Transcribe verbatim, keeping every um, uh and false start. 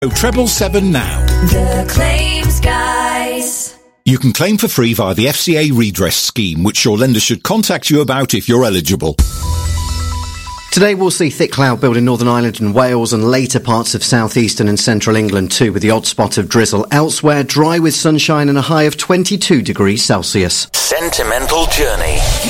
Treble seven now. The Claims Guys. You can claim for free via the F C A redress scheme, which your lender should contact you about if you're eligible. Today we'll see thick cloud build in Northern Ireland and Wales and later parts of southeastern and central England too, with the odd spot of drizzle. Elsewhere, dry with sunshine and a high of twenty-two degrees Celsius. Sentimental Journey.